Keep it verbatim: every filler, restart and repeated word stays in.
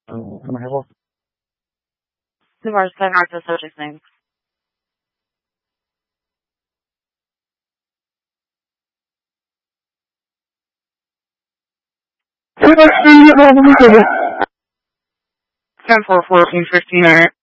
Uh, can I have one? Numerous ten active subject names. ten four fourteen fifteen.